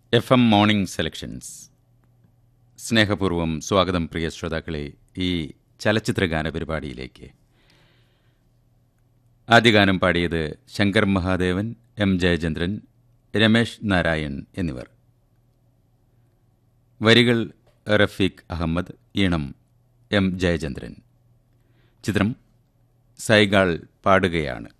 FM morning selections. സ്നേഹപൂർവ്വം സ്വാഗതം പ്രിയ ശ്രോതാക്കളെ ഈ ചലച്ചിത്രഗാന പരിപാടിയിലേക്ക്. ആദ്യ ഗാനം പാടിയത് ശങ്കർ മഹാദേവൻ, എം ജയചന്ദ്രൻ, രമേശ് നാരായൺ എന്നിവർ. വരികൾ റഫീഖ് അഹമ്മദ്, ഈണം എം ജയചന്ദ്രൻ. ചിത്രം സൈഗാൾ പാടുകയാണ്.